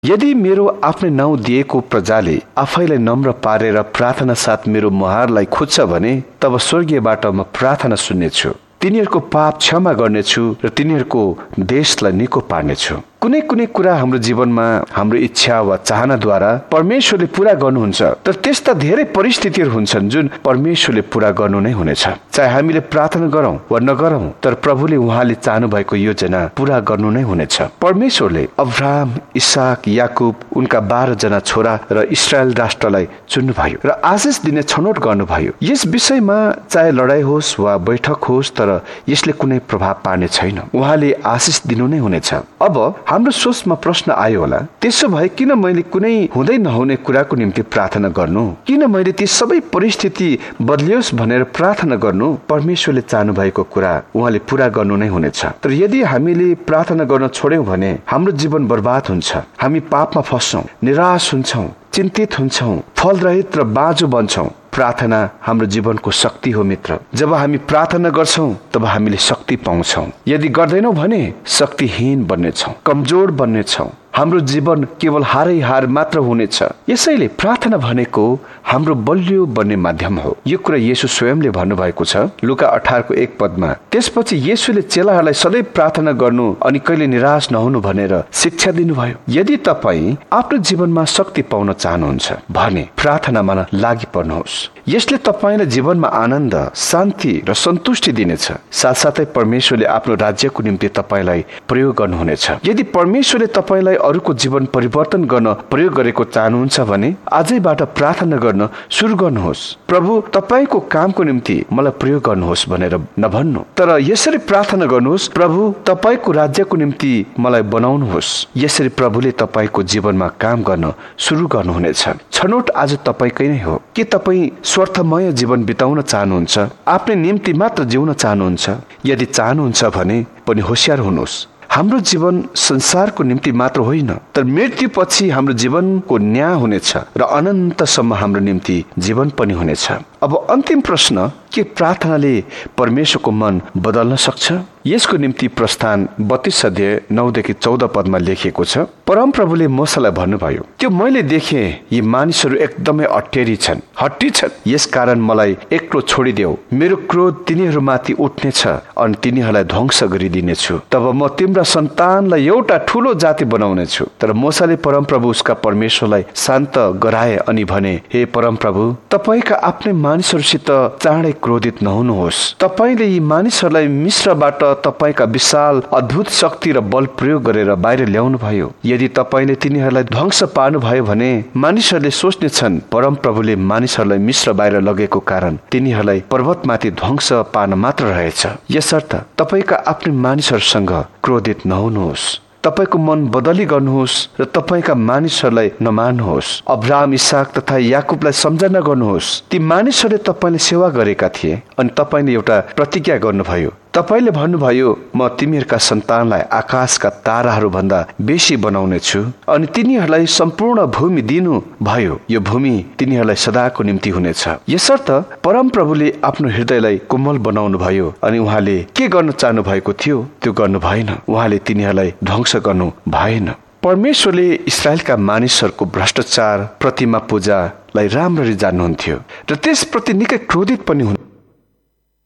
यदि मेरो आफ्नै नाउँ दिएको प्रजाले आफैलाई नम्र पारेर प्रार्थना साथ मेरो मुहारलाई खोज्छ भने तब स्वर्गीयबाट म प्रार्थना सुन्नेछु, तिनीहरूको पाप क्षमा गर्नेछु र तिनीहरूको देशलाई निको पार्नेछु। कुनै कुनै कुरा हाम्रो जीवनमा हाम्रो इच्छा वा चाहनाद्वारा परमेश्वरले पूरा गर्नुहुन्छ, तर त्यस्ता धेरै परिस्थितिहरू हुन्छन् जुन परमेश्वरले पूरा गर्नु नै हुनेछ। चाहे हामीले प्रार्थना गरौं वा नगरौं, तर प्रभुले उहाँले चाहनु भएको योजना पूरा गर्नु नै हुनेछ। परमेश्वरले अब्राहम, इसाक, याकुब, उनका 12 जना छोरा र इस्रायल राष्ट्रलाई चुन्नुभयो र आशिष दिने छनौट गर्नुभयो। यस विषयमा चाहे लडाई होस् वा बैठक होस्, तर यसले कुनै प्रभाव पार्ने छैन। उहाँले आशिष दिनु नै हुनेछ। अब हाम्रो सोचमा प्रश्न आयो होला, त्यसो भए किन मैले कुनै हुँदै नहुने कुराको निम्ति प्रार्थना गर्नु? किन मैले ती सबै परिस्थिति बदलियोस् भनेर प्रार्थना गर्नु? परमेश्वरले चाहनु भएको कुरा उहाँले पूरा गर्नु नै हुनेछ। तर यदि हामीले प्रार्थना गर्न छोड्यौं भने हाम्रो जीवन बर्बाद हुन्छ। हामी पापमा फस्छौं, निराश हुन्छौं, चिन्तित हुन्छौं, फलरहित र बाँझो बन्छौं। प्रार्थना हाम्रो जीवनको शक्ति हो मित्र। जब हामी प्रार्थना गर्छौं तब हामीले शक्ति पाउँछौं। यदि गर्दैनौं भने शक्तिहीन बन्नेछौं, कमजोर बन्नेछौं। हाम्रो जीवन केवल हारै हार मात्र हुनेछ। यसैले प्रार्थना भनेको हाम्रो बलियो बन्ने माध्यम हो। यो कुरा येशू स्वयंले भन्नुभएको छ लुका 18 को 1 पदमा। त्यसपछि येशूले चेलाहरूलाई सधैँ प्रार्थना गर्नु अनि कहिले निराश नहुनु भनेर शिक्षा दिनुभयो। यदि तपाईँ आफ्नो जीवनमा शक्ति पाउन चाहनुहुन्छ भने प्रार्थनामा लागि पर्नुहोस्। यसले तपाईलाई जीवनमा आनन्द, शान्ति र सन्तुष्टि दिनेछ। साथसाथै परमेश्वरले आफ्नो राज्यको निम्ति तपाईलाई प्रयोग गर्नुहुनेछ। यदि परमेश्वरले तपाईलाई अरूको जीवन परिवर्तन गर्न प्रयोग गरेको चाहनुहुन्छ भने आजैबाट प्रार्थना गर्न सुरु गर्नुहोस्। प्रभु तपाईको कामको निम्ति मलाई प्रयोग गर्नुहोस् भनेर नभन्नु, तर यसरी प्रार्थना गर्नुहोस्, प्रभु तपाईको राज्यको निम्ति मलाई बनाउनुहोस्। यसरी प्रभुले तपाईको जीवनमा काम गर्न सुरु गर्नुहुनेछ। छनौट आज तपाईकै नै हो। के तपाईँ स्वार्थमय जीवन बिताउन चाहनुहुन्छ? आफ्नै निम्ति मात्र जिउन चाहनुहुन्छ? यदि चाहनुहुन्छ भने पनि होशियार हुनुहोस्। हाम्रो जीवन संसारको निम्ति मात्र होइन, तर मृत्युपछि हाम्रो जीवनको न्याय हुनेछ र अनन्तसम्म हाम्रो निम्ति जीवन पनि हुनेछ। अब अन्तिम प्रश्न, के प्रार्थनाले परमेश्वरको मन बदल्न सक्छ? यसको निम्ति प्रस्थान 32 अध्याय 9 देखि 14 पदमा लेखिएको छ। परमप्रभुले मोसालाई भन्नुभयो, त्यो मैले देखे यी मानिसहरू एकदमै अटेरी छन्, हट्टी छन्। यसकारण मलाई एक्लो छोडिदेऊ। मेरो क्रोध तिनीहरूमाथि उठ्नेछ अनि तिनीहरूलाई ध्वंस गरिदिनेछु। तब म तिम्रा सन्तानलाई एउटा ठूलो जाति बनाउनेछु। तर मोसाले परमप्रभु उसका परमेश्वरलाई शान्त गराए अनि भने, हे परमप्रभु, तपाईका आफ्नै मानिसहरूसित चाँडै क्रोधित नहुनुहोस्। तपाईले यी मानिसहरूलाई मिस्रबाट तपाईका विशाल अद्भुत शक्ति र बल प्रयोग गरेर बाहिर ल्याउनु भयो। यदि तपाईले तिनीहरूलाई ध्वंस पार्नु भयो भने मानिसहरूले सोच्ने छन् परमप्रभुले मानिसहरूलाई मिस्र बाहिर लगेको कारण तिनीहरूलाई पर्वतमाथि ध्वंस पार्न मात्र रहेछ। यसर्थ तपाईका आफ्नै मानिसहरूसँग क्रोधित नहुनुहोस्। तपाईको मन बदली गर्नुहोस् र तपाईका मानिसहरूलाई नमान्नुहोस्। अब्राहम, इसाक तथा याकुबलाई सम्झना गर्नुहोस्। ती मानिसहरूले तपाईले सेवा गरेका थिए अनि तपाईले एउटा प्रतिज्ञा गर्नुभयो। तपाईले भन्नुभयो, म तिमीहरूका सन्तानलाई आकाशका ताराहरू भन्दा बेसी बनाउने छु अनि तिनीहरूलाई सम्पूर्ण भूमि दिनु भयो। यो भूमि तिनीहरूलाई सदाको निम्ति हुनेछ। यसर्थ परमप्रभुले आफ्नो हृदयलाई कोमल बनाउनु भयो अनि उहाँले के गर्न चाहनु भएको थियो त्यो गर्नु भएन। उहाँले तिनीहरूलाई ध्वंस गर्नु भएन। परमेश्वरले इस्राएलका मानिसहरूको भ्रष्टाचार, प्रतिमा पूजालाई राम्ररी जान्नुहुन्थ्यो र त्यसप्रति निकै क्रोधित पनि हुनु